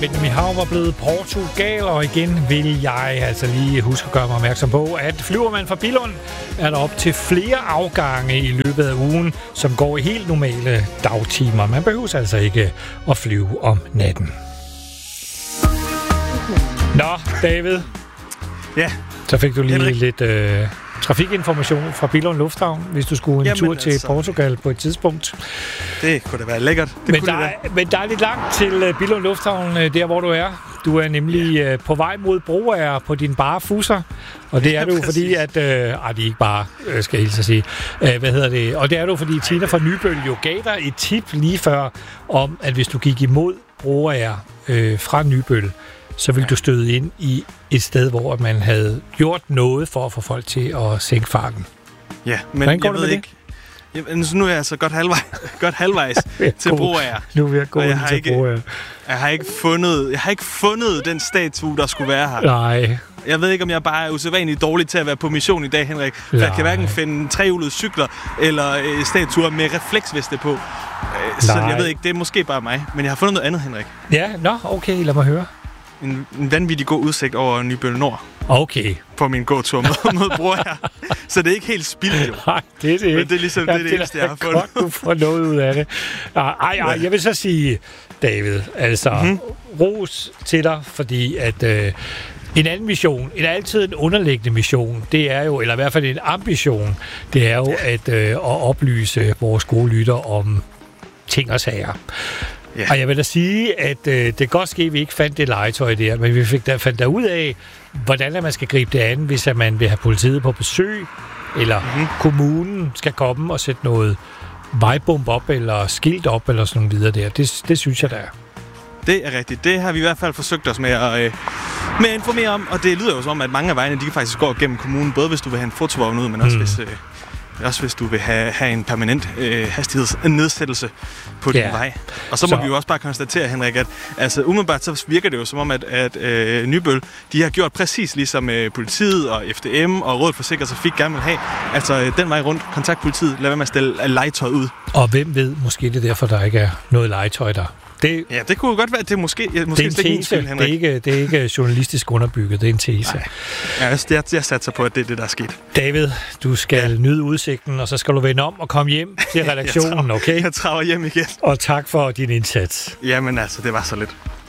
Benjamin Hav var blevet Portugal, og igen vil jeg altså lige huske at gøre mig opmærksom på, at flyver man fra Billund, er der op til flere afgange i løbet af ugen, som går i helt normale dagtimer. Man behøver altså ikke at flyve om natten. Nå, David. Ja. Så fik du lige lidt trafikinformation fra Billund Lufthavn, hvis du skulle en tur til Portugal på et tidspunkt. Det kunne da være lækkert. Men der er lidt langt til Billund Lufthavn, der hvor du er. Du er nemlig på vej mod Broager på din bare fusser. Og det er du, fordi at... de er ikke bare, skal jeg hilse at sige. Og det er du, fordi Tina fra Nybøl jo gav dig et tip lige før, om at hvis du gik imod Broager fra Nybøl, så ville du støde ind i et sted, hvor man havde gjort noget for at få folk til at sænke farten. Ja, men jeg ved ikke... Jamen, så nu er jeg altså godt halvvejs til Broager. Nu vil jeg gå til Broager. Jeg har ikke fundet den statue, der skulle være her. Nej. Jeg ved ikke, om jeg bare er usædvanligt dårlig til at være på mission i dag, Henrik. For jeg kan hverken finde trehjulede cykler eller statuer med refleksveste på. Så jeg ved ikke, det er måske bare mig. Men jeg har fundet noget andet, Henrik. Ja, okay, lad mig høre. En vanvittig god udsigt over Nybøl Nord. Okay. På min gåtur mod Broager. Så det er ikke helt spildt, jo. Nej, det er det ikke. Men det er ligesom det eneste, jeg har fundet. Godt, du får noget ud af det. Jeg vil så sige, David, altså ros til dig, fordi at en anden mission, altid en underliggende mission, det er jo, eller i hvert fald en ambition, det er jo at oplyse vores gode lytter om ting og sager. Yeah. Og jeg vil da sige, at det kan godt ske, at vi ikke fandt det legetøj der, men vi fandt der ud af, hvordan man skal gribe det an, hvis man vil have politiet på besøg, eller kommunen skal komme og sætte noget vejbump op, eller skilt op, eller sådan noget videre der. Det synes jeg, der er. Det er rigtigt. Det har vi i hvert fald forsøgt os med at informere om, og det lyder jo som, at mange af vejene, de kan faktisk gå gennem kommunen, både hvis du vil have en fotovogn ud, men også hvis du vil have en permanent hastighedsnedsættelse på din vej. Og så må vi jo også bare konstatere, Henrik, at altså, umiddelbart så virker det jo som om, at Nybøl, de har gjort præcis ligesom politiet og FDM og Rådet for Sikker Trafik gerne vil have. Altså den vej rundt, kontakt politiet, lad være med at stille legetøj ud. Og hvem ved, måske det er derfor, der ikke er noget legetøj der. Det kunne godt være, at det måske det er en tese. Det er ikke journalistisk underbygget, det er en tese. Jeg satser på, at det er det, der er sket. David, du skal nyde udsigten, og så skal du vende om og komme hjem til redaktionen, okay? Jeg traver hjem igen. Og tak for din indsats. Jamen altså, det var så lidt.